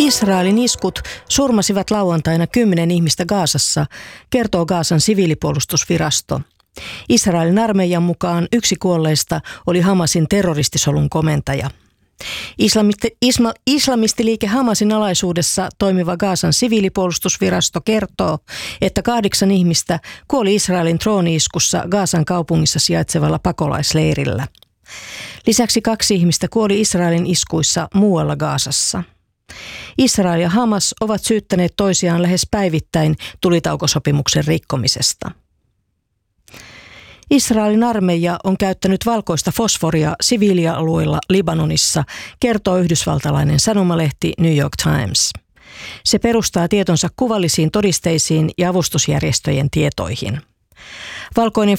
Israelin iskut surmasivat lauantaina 10 ihmistä Gazassa, kertoo Gazan siviilipuolustusvirasto. Israelin armeijan mukaan yksi kuolleista oli Hamasin terroristisolun komentaja. Islamistiliike Hamasin alaisuudessa toimiva Gazan siviilipuolustusvirasto kertoo, että 8 ihmistä kuoli Israelin drooni-iskussa Gazan kaupungissa sijaitsevalla pakolaisleirillä. Lisäksi 2 ihmistä kuoli Israelin iskuissa muualla Gazassa. Israel ja Hamas ovat syyttäneet toisiaan lähes päivittäin tulitaukosopimuksen rikkomisesta. Israelin armeija on käyttänyt valkoista fosforia siviilialueilla Libanonissa, kertoo yhdysvaltalainen sanomalehti New York Times. Se perustaa tietonsa kuvallisiin todisteisiin ja avustusjärjestöjen tietoihin. Valkoinen